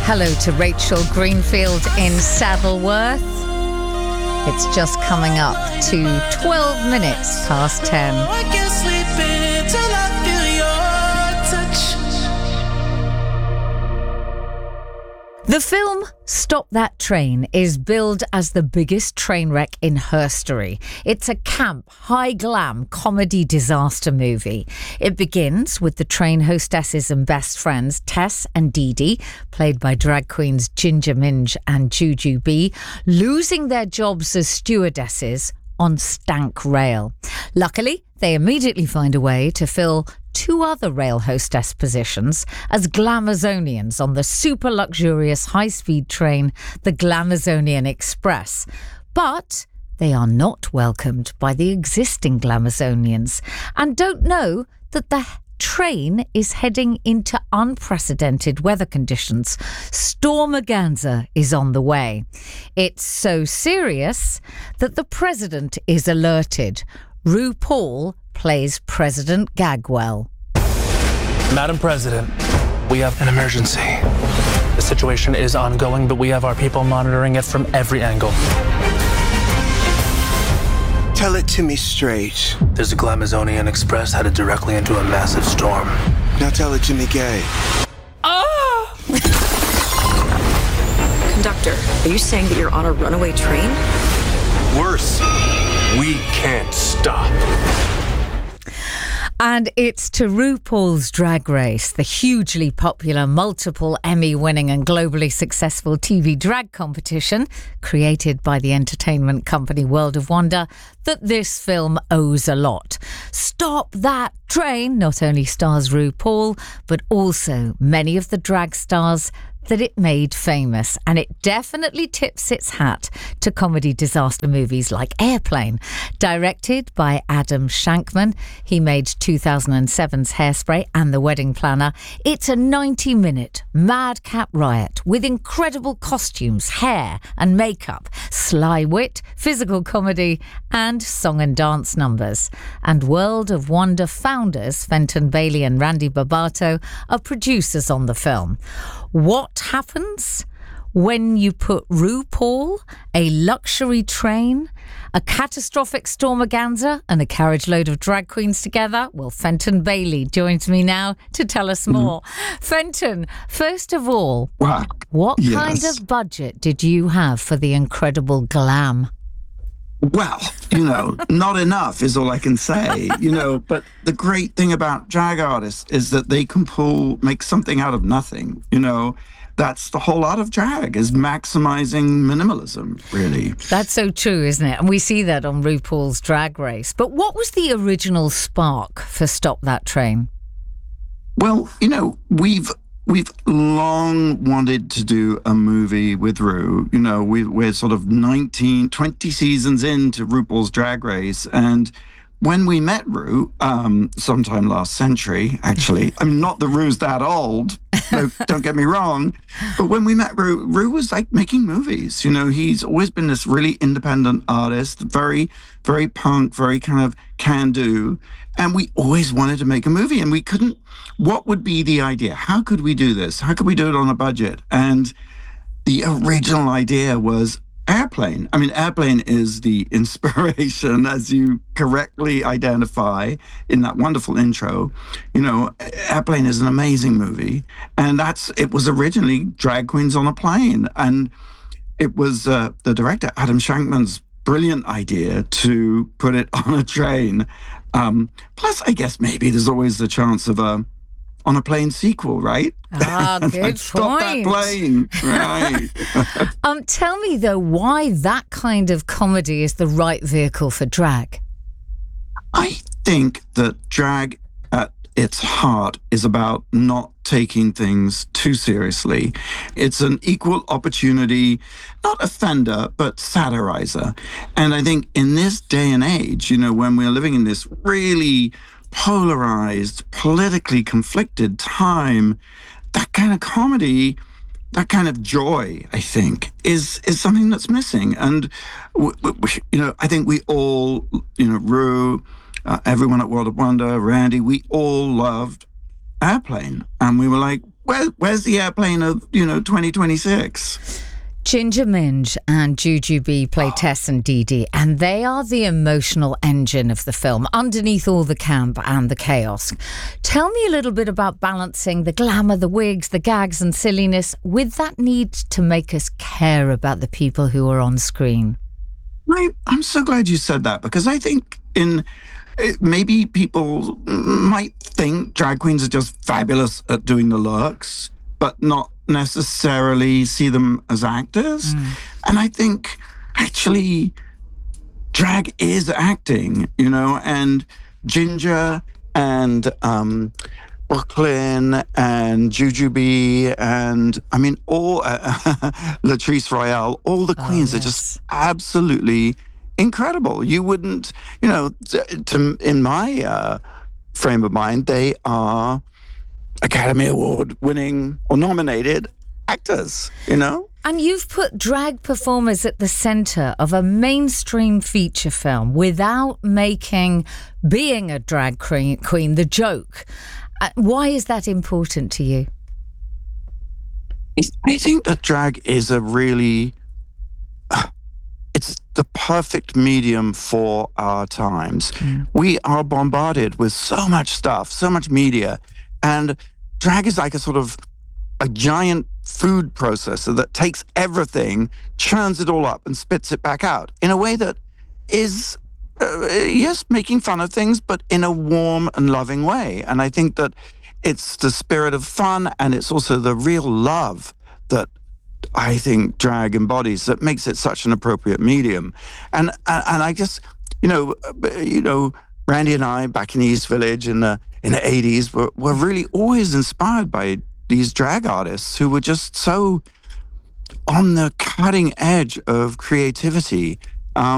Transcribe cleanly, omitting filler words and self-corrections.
Hello to Rachel Greenfield in Saddleworth. It's just coming up to 12 minutes past 10. I can't sleep until I feel your touch. The film Stop That Train is billed as the biggest train wreck in herstory. It's a camp, high-glam comedy disaster movie. It begins with the train hostesses and best friends, Tess and Dee Dee, played by drag queens Ginger Minge and Juju B, losing their jobs as stewardesses on stank rail. Luckily, they immediately find a way to fill two other rail hostess positions as Glamazonians on the super luxurious high-speed train, the Glamazonian Express. But they are not welcomed by the existing Glamazonians and don't know that the train is heading into unprecedented weather conditions. Stormaganza is on the way. It's so serious that the president is alerted. RuPaul plays President Gagwell. Madam President, we have an emergency. The situation is ongoing, but we have our people monitoring it from every angle. Tell it to me straight. There's a Glamazonian Express headed directly into a massive storm. Now tell it to me gay. Conductor, are you saying that you're on a runaway train? Worse, we can't stop. And it's to RuPaul's Drag Race, the hugely popular, multiple Emmy-winning and globally successful TV drag competition created by the entertainment company World of Wonder, that this film owes a lot. Stop That Train not only stars RuPaul, but also many of the drag stars that it made famous, and it definitely tips its hat to comedy disaster movies like Airplane. Directed by Adam Shankman, he made 2007's Hairspray and The Wedding Planner. It's a 90-minute madcap riot with incredible costumes, hair and makeup, sly wit, physical comedy and song and dance numbers. And World of Wonder founders Fenton Bailey and Randy Barbato are producers on the film. What happens when you put RuPaul, a luxury train, a catastrophic stormaganza and a carriage load of drag queens together? Well, Fenton Bailey joins me now to tell us more. Fenton, first of all, what kind of budget did you have for the incredible glam? Well, not enough is all I can say, but the great thing about drag artists is that they can make something out of nothing, That's the whole art of drag, is maximizing minimalism, really. That's so true, isn't it? And we see that on RuPaul's Drag Race. But what was the original spark for Stop That Train? Well, we've long wanted to do a movie with Ru. We're sort of 20 seasons into RuPaul's Drag Race. And when we met Ru, sometime last century, actually, I'm not that Ru's that old, so don't get me wrong. But when we met Ru was like making movies. He's always been this really independent artist, very, very punk, very kind of can-do. And we always wanted to make a movie, and we couldn't. What would be the idea? How could we do this? How could we do it on a budget? And the original idea was Airplane. I mean, Airplane is the inspiration, as you correctly identify in that wonderful intro. Airplane is an amazing movie, and it was originally drag queens on a plane, and it was the director Adam Shankman's brilliant idea to put it on a train. Plus, I guess maybe there's always the chance of on a plane sequel, right? Good Stop point. that plane, right? Tell me though, why that kind of comedy is the right vehicle for drag? I think that drag at its heart is about not taking things too seriously. It's an equal opportunity, not offender, but satirizer. And I think in this day and age, when we're living in this really polarized, politically conflicted time, that kind of comedy, that kind of joy, I think, is something that's missing. And, I think we all, Ru, everyone at World of Wonder, Randy, we all loved Airplane. And we were like, where's the airplane of 2026? Ginger Minj and Jujubee play Tess and Dee Dee, and they are the emotional engine of the film, underneath all the camp and the chaos. Tell me a little bit about balancing the glamour, the wigs, the gags and silliness with that need to make us care about the people who are on screen. I'm so glad you said that, because I think maybe people might think drag queens are just fabulous at doing the looks, but not necessarily see them as actors. And I think actually drag is acting, and Ginger and Brooklyn and Jujubee and all Latrice Royale, all the queens are just absolutely incredible. You wouldn't, in my frame of mind, they are Academy Award winning or nominated actors, And you've put drag performers at the centre of a mainstream feature film without making being a drag queen the joke. Why is that important to you? I think that drag is it's the perfect medium for our times. We are bombarded with so much stuff, so much media. And drag is like a giant food processor that takes everything, churns it all up and spits it back out in a way that is, yes, making fun of things, but in a warm and loving way. And I think that it's the spirit of fun, and it's also the real love that I think drag embodies that makes it such an appropriate medium. And I guess, Randy and I back in the East Village in the 80s were really always inspired by these drag artists who were just so on the cutting edge of creativity